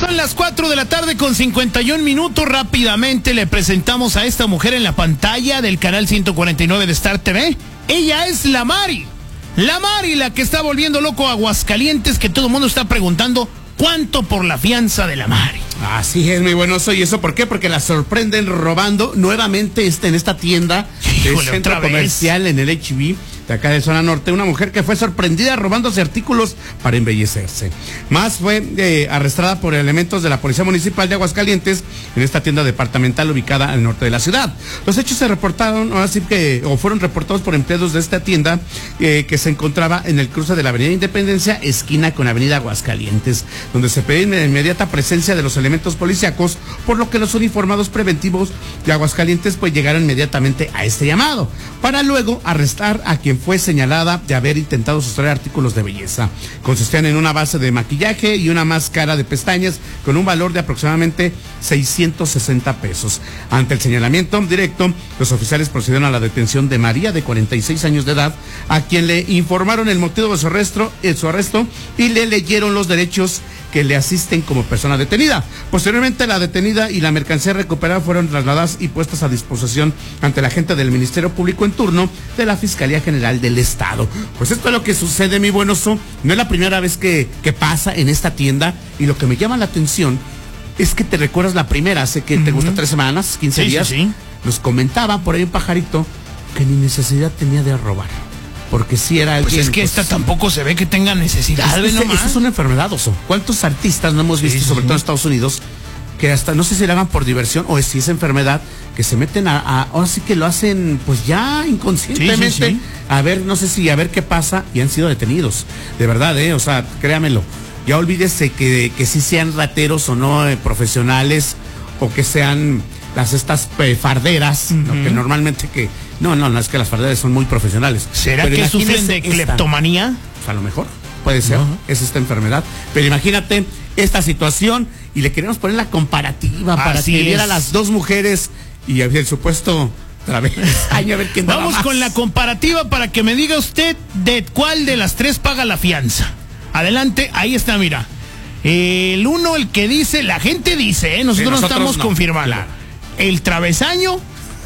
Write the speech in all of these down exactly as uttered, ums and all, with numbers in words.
Son las cuatro de la tarde con cincuenta y un minutos. Rápidamente le presentamos a esta mujer en la pantalla del canal ciento cuarenta y nueve de Star T V. Ella es la Mari. La Mari, la que está volviendo loco a Aguascalientes, que todo el mundo está preguntando cuánto por la fianza de la Mari. Así es, muy buenoso. ¿Y eso por qué? Porque la sorprenden robando nuevamente este, en esta tienda del centro comercial en el H B de acá de Zona Norte. Una mujer que fue sorprendida robándose artículos para embellecerse. Más fue eh, arrestada por elementos de la Policía Municipal de Aguascalientes en esta tienda departamental ubicada al norte de la ciudad. Los hechos se reportaron, así que, o fueron reportados por empleados de esta tienda eh, que se encontraba en el cruce de la Avenida Independencia, esquina con Avenida Aguascalientes, donde se pedía la inmediata presencia de los elementos policíacos, por lo que los uniformados preventivos de Aguascalientes pues llegaron inmediatamente a este llamado, para luego arrestar a quien fue señalada de haber intentado sustraer artículos de belleza. Consistían en una base de maquillaje y una máscara de pestañas con un valor de aproximadamente seiscientos sesenta pesos. Ante el señalamiento directo, los oficiales procedieron a la detención de María, de cuarenta y seis años de edad, a quien le informaron el motivo de su arresto, eh, su arresto y le leyeron los derechos que le asisten como persona detenida. Posteriormente, la detenida y la mercancía recuperada fueron trasladadas y puestas a disposición ante la agente del Ministerio Público en turno de la Fiscalía General del Estado. Pues esto es lo que sucede, mi buen oso. No es la primera vez que, que pasa en esta tienda, y lo que me llama la atención es que te recuerdas la primera, hace que uh-huh. te gusta tres semanas, quince sí, días, sí, sí. Nos comentaba por ahí un pajarito que ni necesidad tenía de robar. Porque si era alguien... Pues es que pues, esta tampoco se ve que tenga necesidad. Es, esa es una enfermedad, oso. ¿Cuántos artistas no hemos visto, sí, sobre sí. todo en Estados Unidos, que hasta no sé si le hagan por diversión o si es enfermedad, que se meten a... a ahora sí que lo hacen pues ya inconscientemente, sí, sí, sí. a ver, no sé si a ver qué pasa, y han sido detenidos. De verdad, ¿eh? O sea, créamelo. Ya olvídese que, que sí sean rateros o no eh, profesionales, o que sean las estas eh, farderas, uh-huh. ¿no? Que normalmente que... No, no, no, es que las farderas son muy profesionales. ¿Será Pero que sufren de esta, cleptomanía? Pues a lo mejor, puede ser, uh-huh. es esta enfermedad. Pero imagínate esta situación, y le queremos poner la comparativa Así para que viera a las dos mujeres y el supuesto otra vez. Ay, a ver quién Vamos más. Con la comparativa para que me diga usted de cuál de las tres paga la fianza. Adelante, ahí está, mira. El uno, el que dice, la gente dice, ¿eh? nosotros, sí, nosotros no estamos no. confirmando. Claro. El travesaño,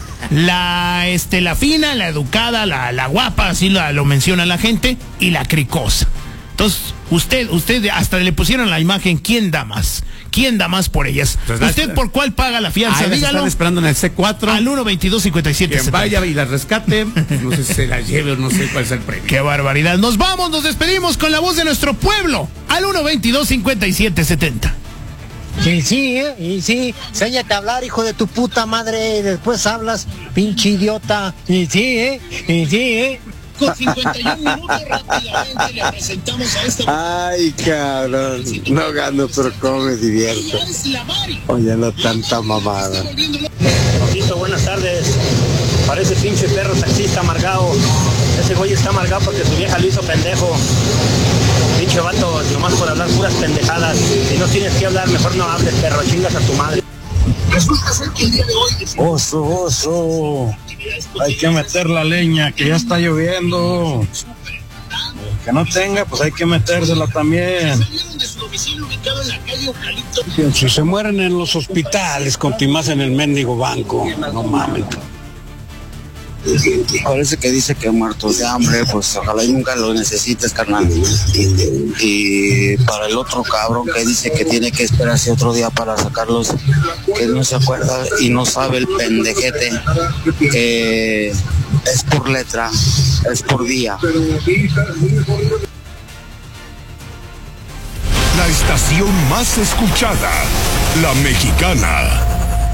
la este la fina, la educada, la, la guapa, así la, lo menciona la gente, y la cricosa. Entonces, usted, usted hasta le pusieron la imagen, ¿quién da más? ¿Quién da más por ellas? Pues ¿Usted la, por cuál paga la fianza? Dígalo. Están esperando en el C cuatro. Al uno veintidós cincuenta y siete. Quien vaya y la rescate, no sé si se la lleve o no sé cuál es el premio. ¡Qué barbaridad! Nos vamos, nos despedimos con la voz de nuestro pueblo. Al uno veintidós cincuenta y siete setenta. Sí, sí, ¿eh? Y sí, enséñate a hablar, hijo de tu puta madre, y después hablas, pinche idiota. Y sí, ¿eh? Y sí, ¿eh? Con cincuenta y un minutos rápidamente le presentamos a esta... Ay, cabrón, no gano, pero cómo me divierto. Oye, no tanta mamada. Rojito, buenas tardes. Parece pinche perro taxista amargado. Ese güey está amargado porque su vieja lo hizo pendejo. Pinche vato, nomás por hablar puras pendejadas. Si no tienes que hablar, mejor no hables, perro, chingas a tu madre. Resulta ser que el día de hoy... Oso, oso, hay que meter la leña, que ya está lloviendo. El que no tenga, pues hay que metérsela también. Si se mueren en los hospitales, continuas en el mendigo banco, no mames. Parece que dice que muertos de hambre, pues ojalá y nunca lo necesites, carnal. Y para el otro cabrón que dice que tiene que esperarse otro día para sacarlos, que no se acuerda y no sabe el pendejete, que es por letra, es por día. La estación más escuchada, La Mexicana.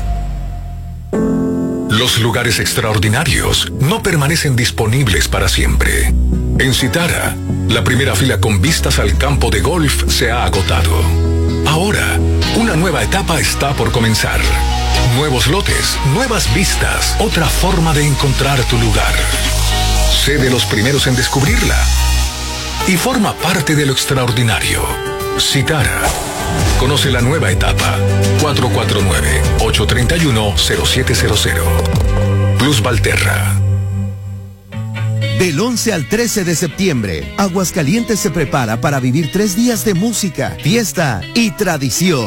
Los lugares extraordinarios no permanecen disponibles para siempre. En Citara, la primera fila con vistas al campo de golf se ha agotado. Ahora, una nueva etapa está por comenzar. Nuevos lotes, nuevas vistas, otra forma de encontrar tu lugar. Sé de los primeros en descubrirla y forma parte de lo extraordinario. Citara. Conoce la nueva etapa. cuatro cuatro nueve, ocho tres uno, cero siete cero cero. Plus Valterra. Del once al trece de septiembre, Aguascalientes se prepara para vivir tres días de música, fiesta y tradición.